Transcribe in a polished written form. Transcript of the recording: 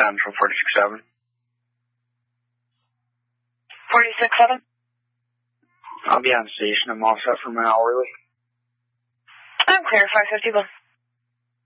Central, 46-7. 46-7? I'll be on station. I'm all set for my hourly. I'm clear, 551.